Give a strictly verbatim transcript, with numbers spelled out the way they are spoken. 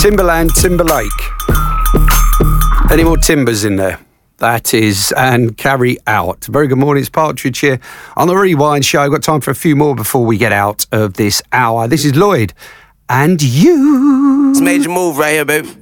Timberland, Timberlake. Any more timbers in there? That is, and carry out. Very good morning, it's Partridge here on the Rewind Show. Got time for a few more before we get out of this hour. This is Lloyd and you. It's a major move right here, baby.